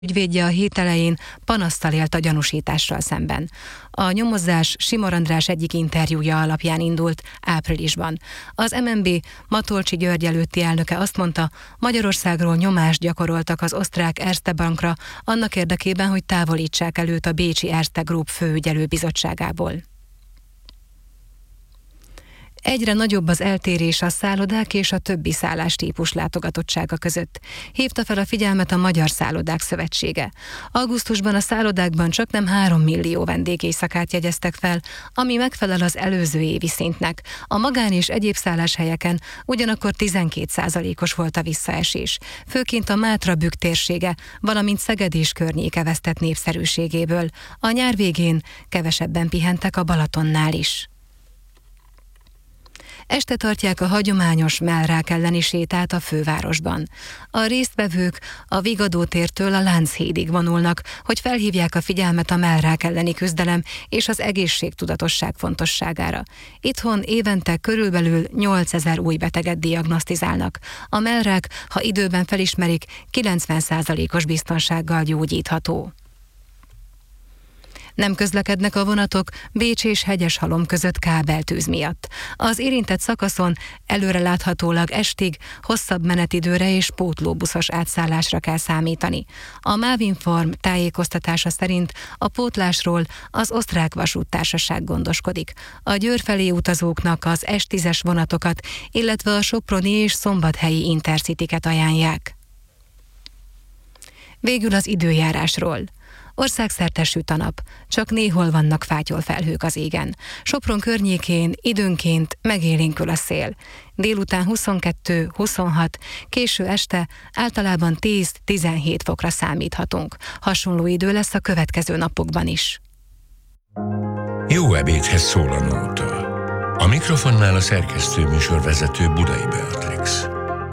Ügyvédje a hét elején panasztal élt a gyanúsítással szemben. A nyomozás Simor András egyik interjúja alapján indult áprilisban. Az MNB Matolcsy György előtti elnöke azt mondta, Magyarországról nyomást gyakoroltak az osztrák Erste Bankra annak érdekében, hogy távolítsák el őt a bécsi Erste Group főügyelőbizottságából. Egyre nagyobb az eltérés a szállodák és a többi szállástípus látogatottsága között. Hívta fel a figyelmet a Magyar Szállodák Szövetsége. Augusztusban a szállodákban csaknem 3 millió vendégéjszakát jegyeztek fel, ami megfelel az előző évi szintnek. A magán és egyéb szálláshelyeken ugyanakkor 12%-os volt a visszaesés. Főként a Mátra-Bükk térsége, valamint Szeged és környéke vesztett népszerűségéből. A nyár végén kevesebben pihentek a Balatonnál is. Este tartják a hagyományos mellrák elleni sétát a fővárosban. A résztvevők a Vigadó tértől a Lánchídig vonulnak, hogy felhívják a figyelmet a mellrák elleni küzdelem és az egészségtudatosság fontosságára. Itthon évente körülbelül 8000 új beteget diagnosztizálnak. A mellrák, ha időben felismerik, 90%-os biztonsággal gyógyítható. Nem közlekednek a vonatok Bécs és Hegyeshalom között kábeltűz miatt. Az érintett szakaszon előreláthatólag estig hosszabb menetidőre és pótlóbuszos átszállásra kell számítani. A Mávinform tájékoztatása szerint a pótlásról az Osztrák Vasúttársaság gondoskodik. A Győr felé utazóknak az S10-es vonatokat, illetve a soproni és szombathelyi Intercityket ajánlják. Végül az időjárásról. Országszerte süt a nap, csak néhol vannak fátyolfelhők az égen. Sopron környékén időnként megélénkül a szél. Délután 22-26, késő este általában 10-17 fokra számíthatunk. Hasonló idő lesz a következő napokban is. Jó ebédhez szól a nóta. A mikrofonnál a szerkesztő műsorvezető Budai Beatrix.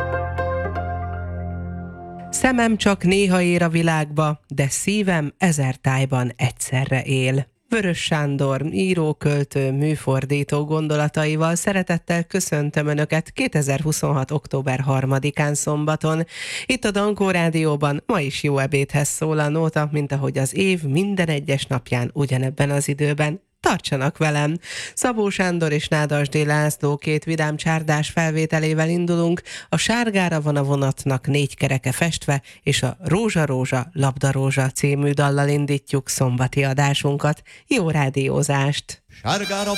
Szemem csak néha ér a világba, de szívem 1000 tájban egyszerre él. Vörös Sándor, író, költő, műfordító gondolataival szeretettel köszöntöm Önöket 2026. október 3-án szombaton. Itt a Dankó Rádióban ma is jó ebédhez szól a nóta, mint ahogy az év minden egyes napján ugyanebben az időben. Tartsanak velem! Szabó Sándor és Nádasdy László két vidám csárdás felvételével indulunk. A Sárgára van a vonatnak 4 kereke festve, és a Rózsa Rózsa Labdarózsa című dallal indítjuk szombati adásunkat. Jó rádiózást! Sárgára